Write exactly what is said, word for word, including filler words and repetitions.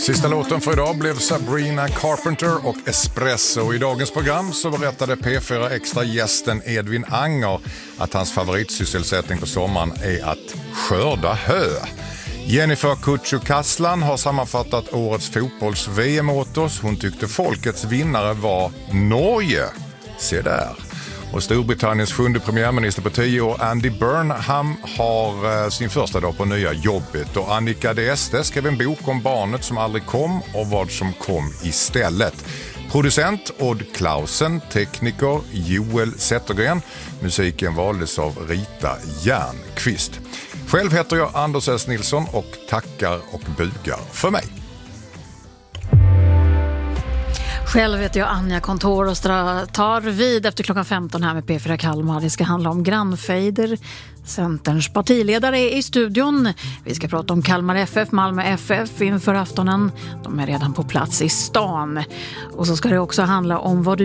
Sista låten för idag blev Sabrina Carpenter och Espresso. I dagens program så berättade P fyra Extra-gästen Edvin Anger att hans favoritsysselsättning på sommaren är att skörda hö. Jennifer Kutsu-Kasslan har sammanfattat årets fotbolls-V M åt oss. Hon tyckte folkets vinnare var Norge. Se där. Och Storbritanniens sjunde premiärminister på tio år, Andy Burnham, har sin första dag på nya jobbet. Och Annika D S T skrev en bok om barnet som aldrig kom och vad som kom istället. Producent Odd Klausen, tekniker Joel Zettergren. Musiken valdes av Rita Järnqvist. Själv heter jag Anders S. Nilsson och tackar och bugar för mig. Själv heter jag Anja Kontor och tar vid efter klockan femton här med P fyra Kalmar. Det ska handla om grannfejder. Centerns partiledare är i studion. Vi ska prata om Kalmar F F, Malmö F F inför aftonen. De är redan på plats i stan. Och så ska det också handla om vad du